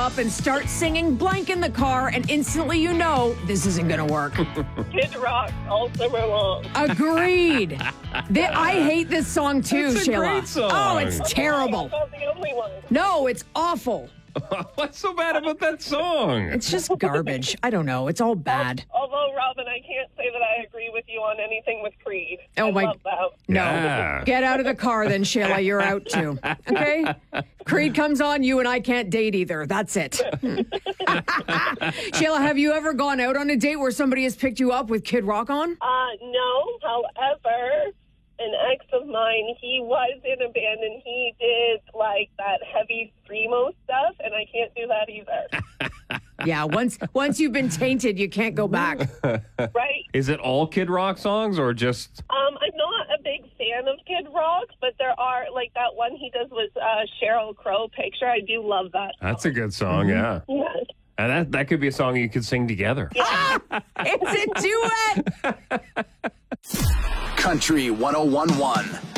up and start singing Blank in the car, and instantly you know this isn't going to work. Kid Rock all summer long. Agreed. I hate this song too, That's a Sheila. great song. Oh, it's terrible. I'm not the only one. No, it's awful. What's so bad about that song? It's just garbage. I don't know. It's all bad. Although, Robin, I can't say that I agree with you on anything with Creed. Oh, I my- love that. No. Yeah. Get out of the car then, Sheila. You're out too. Okay? Creed comes on, you and I can't date either. That's it. Sheila, have you ever gone out on a date where somebody has picked you up with Kid Rock on? No. However, an ex of mine, he was in a band and he did like that heavy screamo stuff, and I can't do that either. Yeah, once you've been tainted, you can't go back. Right? Is it all Kid Rock songs or just... I'm not a big fan of Kid Rock, but there are, like that one he does with Sheryl Crow, Picture. I do love that. That's a good song, yeah. Yes. And that could be a song you could sing together. It's a duet. Country 101.1.